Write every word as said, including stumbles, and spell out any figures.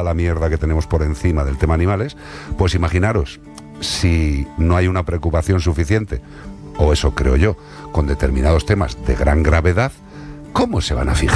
la mierda que tenemos por encima del tema animales, pues imaginaros, si no hay una preocupación suficiente, o eso creo yo, con determinados temas de gran gravedad, ¿cómo se van a fijar